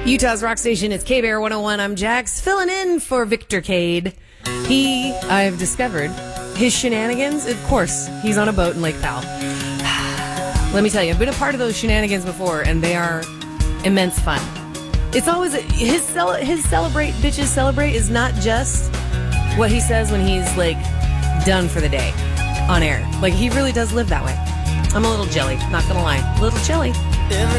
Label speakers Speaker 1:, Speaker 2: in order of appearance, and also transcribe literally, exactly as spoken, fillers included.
Speaker 1: Utah's rock station is K-Bear one oh one. I'm Jax, filling in for Victor Cade. He, I've discovered, his shenanigans, of course, he's on a boat in Lake Powell. Let me tell you, I've been a part of those shenanigans before, and they are immense fun. It's always, his, cel- his celebrate, bitches celebrate is not just what he says when he's, like, done for the day on air. Like, he really does live that way. I'm a little jelly, not gonna lie. A little jelly.
Speaker 2: Every